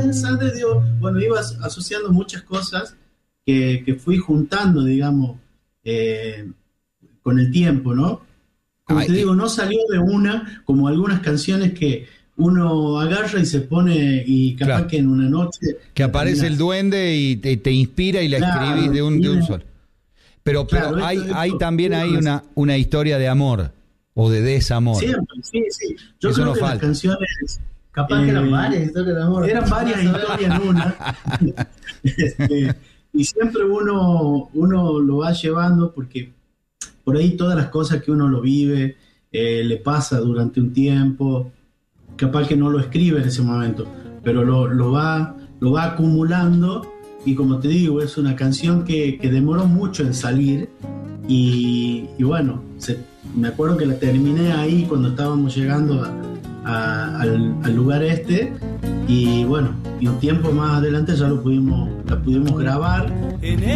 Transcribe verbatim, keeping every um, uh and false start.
promesa de Dios. Bueno, iba asociando muchas cosas que, que fui juntando, digamos, eh, con el tiempo, ¿no? Como Ay, te digo, no salió de una, como algunas canciones que uno agarra y se pone, y capaz claro, que en una noche... Que aparece terminas. El duende y te, te inspira y la claro, escribís de un, de un solo. Pero, pero claro, hay, esto, hay esto, también hay una, una historia de amor o de desamor. Siempre, sí, sí. Yo Eso creo no que falta. Las canciones... Capaz eh, que eran varias historias de amor. Eran varias historias en una. este, y siempre uno, uno lo va llevando porque por ahí todas las cosas que uno lo vive, eh, le pasa durante un tiempo, capaz que no lo escribe en ese momento, pero lo, lo, va, lo va acumulando, y como te digo, es una canción que, que demoró mucho en salir, y, y bueno, se, me acuerdo que la terminé ahí cuando estábamos llegando a A, al, al lugar este, y bueno, y un tiempo más adelante ya lo pudimos, la pudimos grabar.